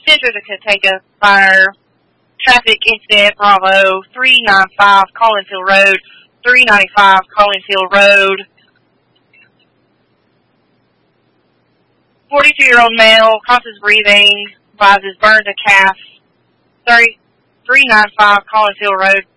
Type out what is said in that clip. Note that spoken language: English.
Central Catawba Fire. Traffic incident, Bravo 395 Collinsville Road, 395 Collinsville Road. 42-year-old male, causes breathing, advises burn to calf, 395 Collinsville Road.